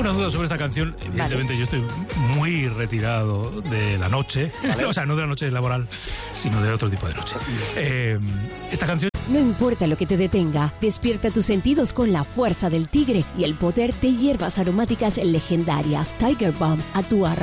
una duda sobre esta canción. Evidentemente yo estoy muy retirado de la noche, o sea, no de la noche laboral, sino de otro tipo de noche. Esta canción... No importa lo que te detenga, despierta tus sentidos con la fuerza del tigre y el poder de hierbas aromáticas legendarias. Tiger Balm actúa